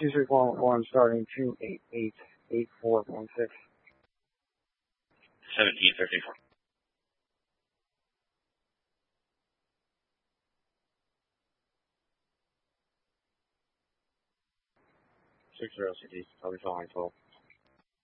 261 starting 2888416. 1734. Six zero CT, probably following 12.